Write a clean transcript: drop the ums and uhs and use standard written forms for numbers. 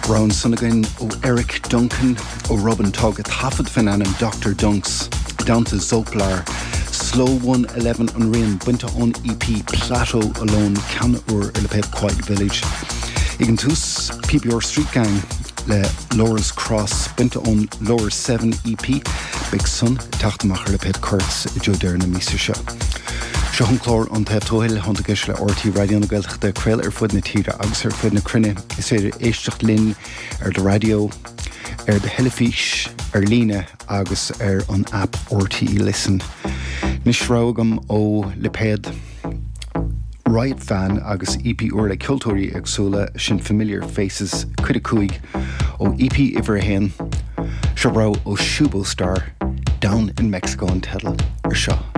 Round Sunnigan o Eric Duncan o Robin Tug at Hafod Fananum Dr. Dunks down to Zoplar Slow 111 on Rin Winter on EP Plateau Alone Can or Lepet Quiet Village Igen Tus PBR Street Gang Le Laura's Cross Winter on Lower 7 EP Big Sun Tachtmacher Lepet Kurtz Joe Derna Misisha Sean Clore on Tetoil Huntagish le RT Radio on the Gelch de Krell Fud na Tira Agsar Fud na Crinne is Eistach Lin the radio the Helifish Lina Agus on app RT Listen Nishrogam o Leped Riot Fan Agus EP Urla Kiltori Exula Shin Familiar Faces Criticuig o EP Iverhen Shabro o Shubo Star down in Mexico and Tedel or Shaw